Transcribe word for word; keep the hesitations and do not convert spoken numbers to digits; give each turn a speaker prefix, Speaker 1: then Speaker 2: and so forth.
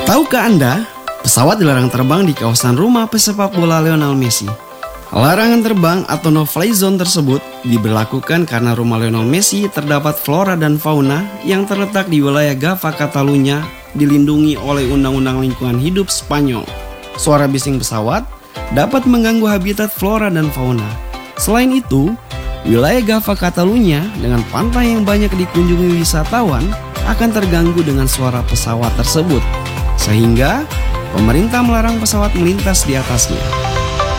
Speaker 1: Tahukah Anda, pesawat dilarang terbang di kawasan rumah pesepak bola Lionel Messi. Larangan terbang atau no-fly zone tersebut diberlakukan karena rumah Lionel Messi terdapat flora dan fauna yang terletak di wilayah Gava Catalunya, dilindungi oleh Undang-Undang Lingkungan Hidup Spanyol. Suara bising pesawat dapat mengganggu habitat flora dan fauna. Selain itu, wilayah Gava Catalunya dengan pantai yang banyak dikunjungi wisatawan akan terganggu dengan suara pesawat tersebut, sehingga pemerintah melarang pesawat melintas di atasnya.